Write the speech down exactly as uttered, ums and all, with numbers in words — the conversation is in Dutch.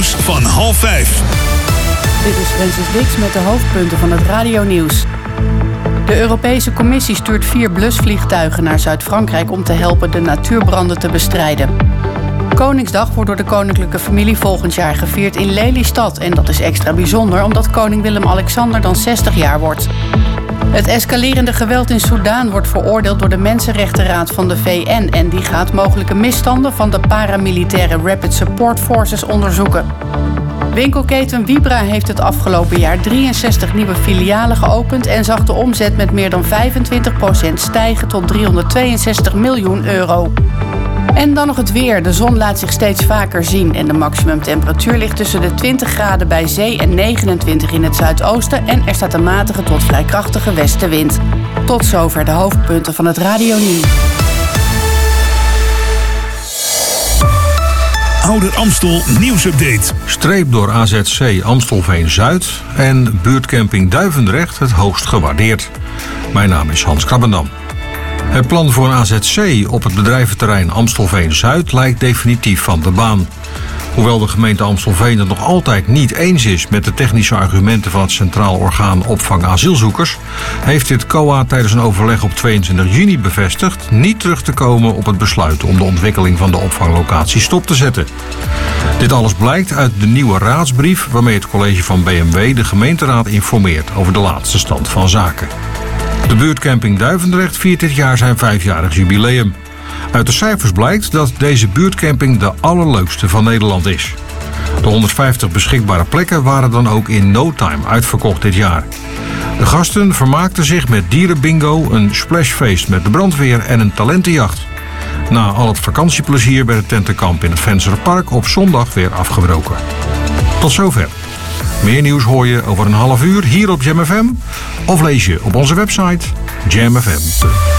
Nieuws van half vijf. Dit is Francis Dix met de hoofdpunten van het radionieuws. De Europese Commissie stuurt vier blusvliegtuigen naar Zuid-Frankrijk om te helpen de natuurbranden te bestrijden. Koningsdag wordt door de koninklijke familie volgend jaar gevierd in Lelystad. En dat is extra bijzonder omdat koning Willem-Alexander dan zestig jaar wordt. Het escalerende geweld in Soedan wordt veroordeeld door de Mensenrechtenraad van de V N. En die gaat mogelijke misstanden van de paramilitaire Rapid Support Forces onderzoeken. Winkelketen Vibra heeft het afgelopen jaar drieënzestig nieuwe filialen geopend en zag de omzet met meer dan vijfentwintig procent stijgen tot driehonderdtweeënzestig miljoen euro. En dan nog het weer. De zon laat zich steeds vaker zien en de maximumtemperatuur ligt tussen de twintig graden bij zee en negenentwintig in het zuidoosten en er staat een matige tot vrij krachtige westenwind. Tot zover de hoofdpunten van het radionieuws. Ouder Amstel nieuwsupdate. Streep door A Z C Amstelveen-Zuid en buurtcamping Duivendrecht het hoogst gewaardeerd. Mijn naam is Hans Krabbendam. Het plan voor een A Z C op het bedrijventerrein Amstelveen-Zuid lijkt definitief van de baan. Hoewel de gemeente Amstelveen het nog altijd niet eens is met de technische argumenten van het Centraal Orgaan Opvang Asielzoekers, heeft dit C O A tijdens een overleg op tweeëntwintig juni bevestigd niet terug te komen op het besluit om de ontwikkeling van de opvanglocatie stop te zetten. Dit alles blijkt uit de nieuwe raadsbrief waarmee het college van B M W de gemeenteraad informeert over de laatste stand van zaken. De buurtcamping Duivendrecht viert dit jaar zijn vijfjarig jubileum. Uit de cijfers blijkt dat deze buurtcamping de allerleukste van Nederland is. De honderdvijftig beschikbare plekken waren dan ook in no time uitverkocht dit jaar. De gasten vermaakten zich met dierenbingo, een splashfeest met de brandweer en een talentenjacht. Na al het vakantieplezier werd het tentenkamp in het Vensterpark op zondag weer afgebroken. Tot zover. Meer nieuws hoor je over een half uur hier op Jam F M of lees je op onze website jam f m punt n l.